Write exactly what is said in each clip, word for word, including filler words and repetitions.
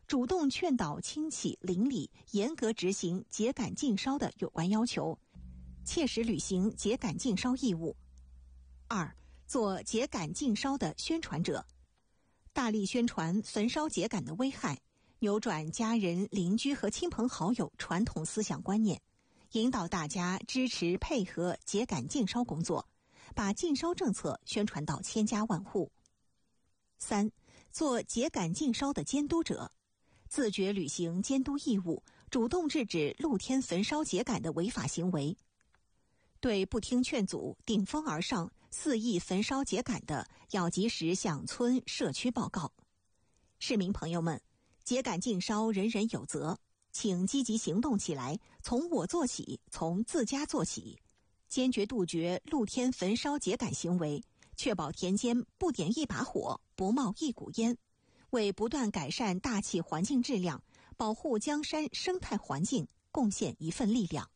主动劝导亲戚邻里严格执行秸秆禁烧的有关要求，切实履行秸秆禁烧义务。二、做秸秆禁烧的宣传者，大力宣传焚烧秸秆的危害，扭转家人、邻居和亲朋好友传统思想观念，引导大家支持配合秸秆禁烧工作，把禁烧政策宣传到千家万户。三、做秸秆禁烧的监督者，自觉履行监督义务，主动制止露天焚烧秸秆的违法行为。对不听劝阻、顶风而上、肆意焚烧秸秆的，要及时向村社区报告。市民朋友们，秸秆禁烧人人有责，请积极行动起来，从我做起，从自家做起，坚决杜绝露天焚烧秸秆行为，确保田间不点一把火，不冒一股烟，为不断改善大气环境质量、保护江山生态环境贡献一份力量。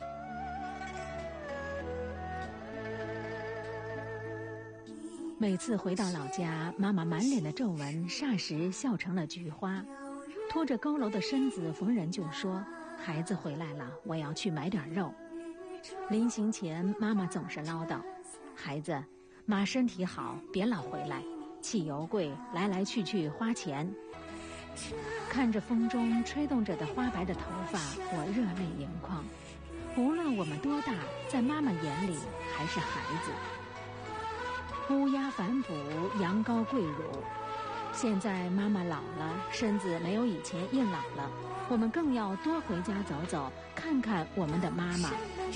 每次回到老家，妈妈满脸的皱纹霎时笑成了菊花，拖着佝偻的身子逢人就说：孩子回来了，我要去买点肉。临行前，妈妈总是唠叨：孩子，妈身体好，别老回来，汽油贵，来来去去花钱。看着风中吹动着的花白的头发，我热泪盈眶。无论我们多大，在妈妈眼里还是孩子。乌鸦反哺，羊羔跪乳。现在妈妈老了，身子没有以前硬朗了，我们更要多回家走走，看看我们的妈妈。